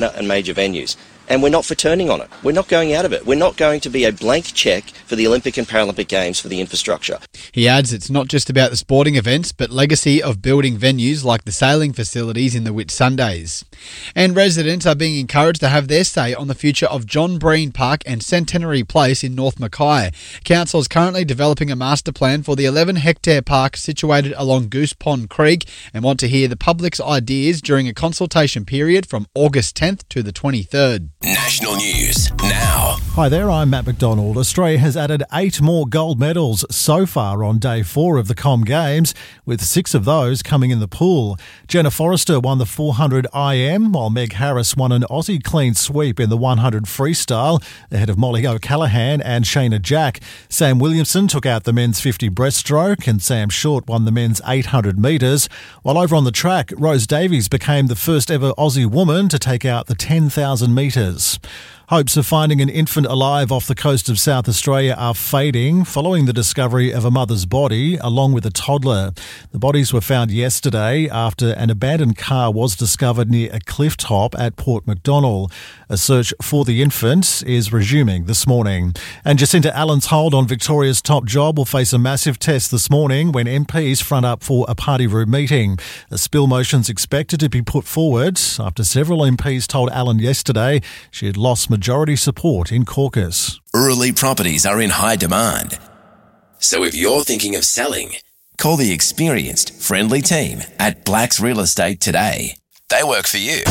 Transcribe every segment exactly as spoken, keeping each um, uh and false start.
and major venues. And we're not for turning on it. We're not going out of it. We're not going to be a blank check for the Olympic and Paralympic Games for the infrastructure. He adds it's not just about the sporting events, but legacy of building venues like the sailing facilities in the Whitsundays. And residents are being encouraged to have their say on the future of John Breen Park and Centenary Place in North Mackay. Council is currently developing a master plan for the eleven hectare park situated along Goose Pond Creek and want to hear the public's ideas during a consultation period from August tenth to the twenty-third. National news now. Hi there, I'm Matt McDonald. Australia has added eight more gold medals so far on day four of the Com Games, with six of those coming in the pool. Jenna Forrester won the four hundred I M, while Meg Harris won an Aussie clean sweep in the one hundred freestyle, ahead of Molly O'Callaghan and Shayna Jack. Sam Williamson took out the men's fifty breaststroke, and Sam Short won the men's eight hundred metres. While over on the track, Rose Davies became the first ever Aussie woman to take out the ten thousand metres. Hopes of finding an infant alive off the coast of South Australia are fading following the discovery of a mother's body along with a toddler. The bodies were found yesterday after an abandoned car was discovered near a cliff top at Port Macdonnell. A search for the infant is resuming this morning. And Jacinta Allen's hold on Victoria's top job will face a massive test this morning when M Ps front up for a party room meeting. A spill motion's expected to be put forward after several M Ps told Allen yesterday she had lost majority support in caucus. Early properties are in high demand. So if you're thinking of selling, call the experienced, friendly team at Blacks Real Estate today. They work for you.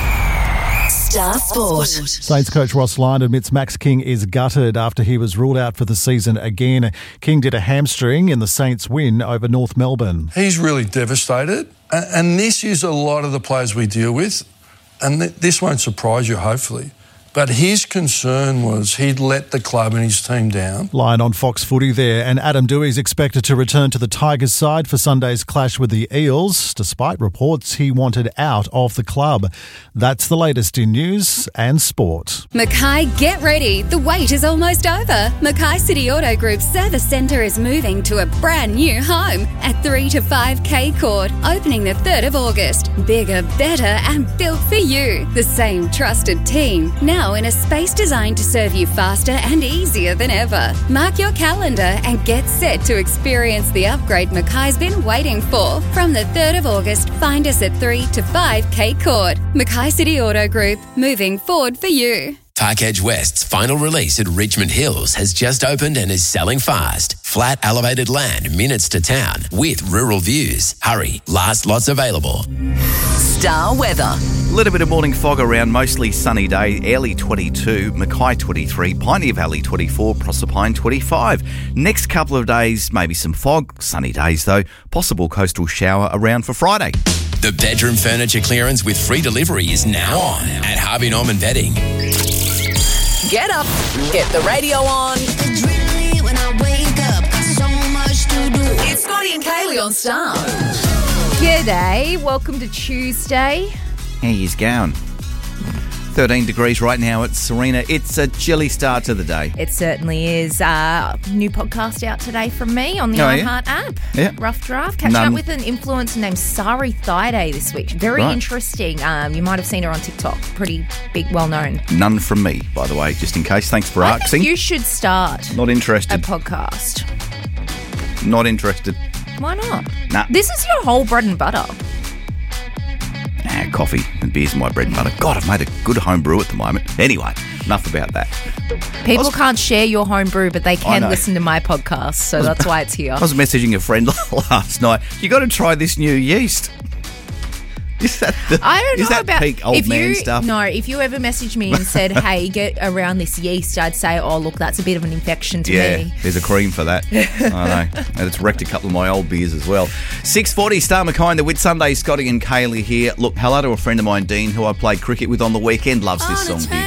Star Sport. Saints coach Ross Lyon admits Max King is gutted after he was ruled out for the season again. King did a hamstring in the Saints' win over North Melbourne. He's really devastated, and this is a lot of the players we deal with, and this won't surprise you, hopefully. But his concern was he'd let the club and his team down. Lyon on Fox Footy there, and Adam Dewey's expected to return to the Tigers side for Sunday's clash with the Eels, despite reports he wanted out of the club. That's the latest in news and sport. Mackay, get ready. The wait is almost over. Mackay City Auto Group's service centre is moving to a brand new home at three to five K Court, opening the third of August. Bigger, better and built for you. The same trusted team. Now in a space designed to serve you faster and easier than ever. Mark your calendar and get set to experience the upgrade Mackay's been waiting for. From the third of August, find us at three to five K Court. Mackay City Auto Group, moving forward for you. Park Edge West's final release at Richmond Hills has just opened and is selling fast. Flat elevated land minutes to town with rural views. Hurry, last lots available. Star weather. A little bit of morning fog around, mostly sunny day. Airlie twenty-two, Mackay twenty-three, Pioneer Valley twenty-four, Proserpine twenty-five. Next couple of days, maybe some fog. Sunny days though. Possible coastal shower around for Friday. The bedroom furniture clearance with free delivery is now on at Harvey Norman Bedding. Get up, get the radio on. It's Scotty and Kaylee on Star. G'day, welcome to Tuesday. How yous going? thirteen degrees right now at Serena. It's a chilly start to the day. It certainly is. Uh, new podcast out today from me on the Oh, iHeart yeah? app. Yeah. Rough Draft. Catching None. up with an influencer named Sari Thaiday this week. Very Right. interesting. Um, you might have seen her on TikTok. Pretty big, well known. None from me, by the way, just in case. Thanks for I asking. think you should start Not a interested. podcast. Not interested. Why not? Nah. This is your whole bread and butter. Nah, coffee and beer's my bread and butter. God, I've made a good home brew at the moment. Anyway, enough about that. People was- can't share your home brew, but they I can know. listen to my podcast, so that's why it's here. I was messaging a friend last night. You got to try this new yeast. Is that the, I don't know is that about peak old if man you, stuff? No, if you ever messaged me and said, "Hey, get around this yeast," I'd say, "Oh, look, that's a bit of an infection to Yeah, me." there's a cream for that. I know. And it's wrecked a couple of my old beers as well. six forty, Star Mackay, the Whitsunday, Scotty and Kaylee here. Look, hello to a friend of mine, Dean, who I played cricket with on the weekend. Loves this song here.